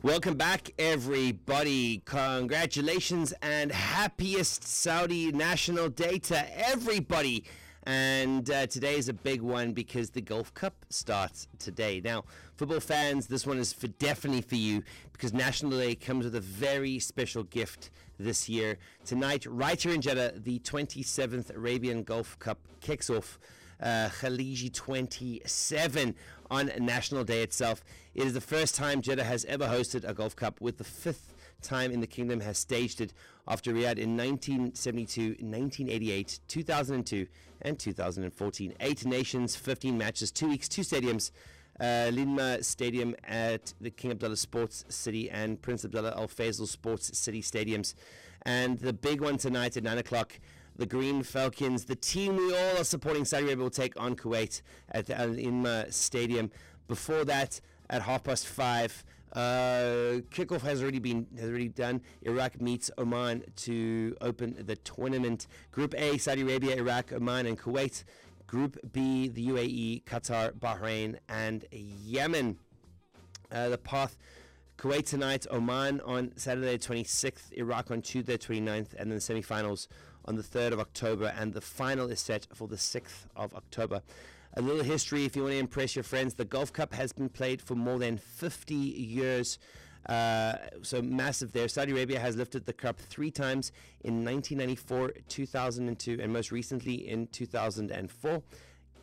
Welcome back, everybody. Congratulations and happiest Saudi National Day to everybody. And today is a big one because the Gulf Cup starts today. Now, football fans, this one is definitely for you because National Day comes with a very special gift this year. Tonight, right here in Jeddah, the 27th Arabian Gulf Cup kicks off. Khaliji 27 on National Day itself. It is the first time Jeddah has ever hosted a Gulf Cup, with the fifth time in the kingdom has staged it after Riyadh in 1972, 1988, 2002 and 2014. 8 nations, 15 matches, 2 weeks, 2 stadiums. Linma Stadium at the King Abdullah Sports City and Prince Abdullah Al Faisal Sports City stadiums. And the big one tonight at 9 o'clock, the Green Falcons, the team we all are supporting, Saudi Arabia, will take on Kuwait at the Al Inma Stadium. Before that, at 5:30, kickoff has already done. Iraq meets Oman to open the tournament. Group A, Saudi Arabia, Iraq, Oman, and Kuwait. Group B, the UAE, Qatar, Bahrain, and Yemen. The path: Kuwait tonight, Oman on Saturday 26th, Iraq on Tuesday 29th, and then the semi-finals on the 3rd of October, and the final is set for the 6th of October. A little history if you want to impress your friends. The Gulf Cup has been played for more than 50 years. So massive there. Saudi Arabia has lifted the cup 3 times in 1994, 2002, and most recently in 2004.